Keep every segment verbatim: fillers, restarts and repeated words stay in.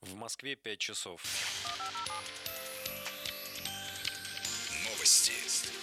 В Москве пять часов. Новости.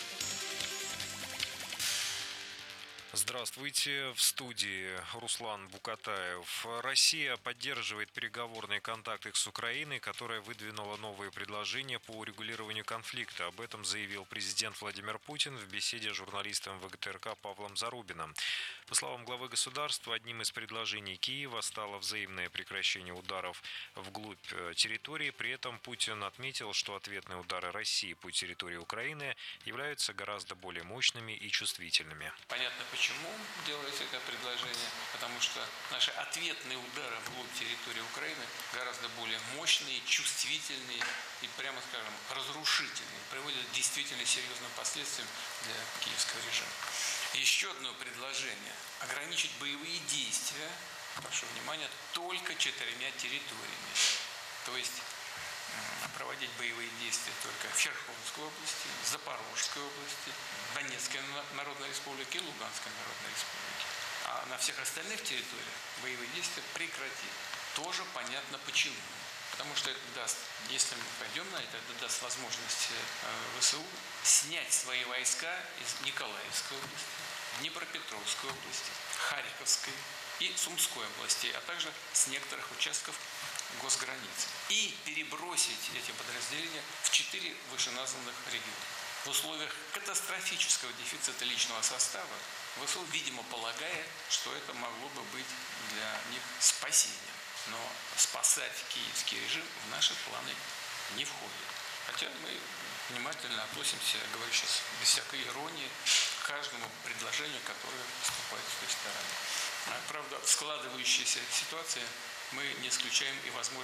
Здравствуйте, в студии Руслан Букатаев. Россия поддерживает переговорные контакты с Украиной, которая выдвинула новые предложения по урегулированию конфликта. Об этом заявил президент Владимир Путин в беседе с журналистом ВГТРК Павлом Зарубиным. По словам главы государства, одним из предложений Киева стало взаимное прекращение ударов вглубь территории. При этом Путин отметил, что ответные удары России по территории Украины являются гораздо более мощными и чувствительными. Понятно, почему делается это предложение, потому что наши ответные удары вглубь территории Украины гораздо более мощные, чувствительные и, прямо скажем, разрушительные, приводят к действительно серьезным последствиям для киевского режима. Еще одно предложение – ограничить боевые действия, прошу внимания, только четырьмя территориями. То есть проводить боевые действия только в Херсонской области, Запорожской области, Донецкой Народной Республике и Луганской Народной Республике. А на всех остальных территориях боевые действия прекратить. Тоже понятно почему. Потому что это даст, если мы пойдем на это, это даст возможность ВСУ снять свои войска из Николаевской области, Днепропетровской области, Харьковской и Сумской области, а также с некоторых участков госграницы. И перебросить эти подразделения в четыре вышеназванных региона. В условиях катастрофического дефицита личного состава ВСУ, видимо, полагает, что это могло бы быть для них спасением. Но спасать киевский режим в наши планы не входит. Хотя мы внимательно относимся, я говорю сейчас без всякой иронии, к каждому предложению, которое поступает с той стороны. Правда, в складывающейся ситуации мы не исключаем и возможность